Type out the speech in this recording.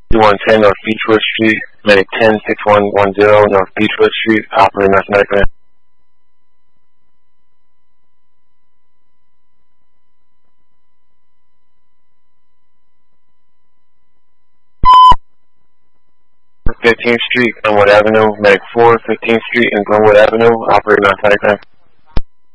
2110 North Beechwood Street, medic 106110 North Beechwood Street, operating mathematic van. 15th Street, Glenwood Avenue, medic 4, 15th Street and Glenwood Avenue, operating mathematic van.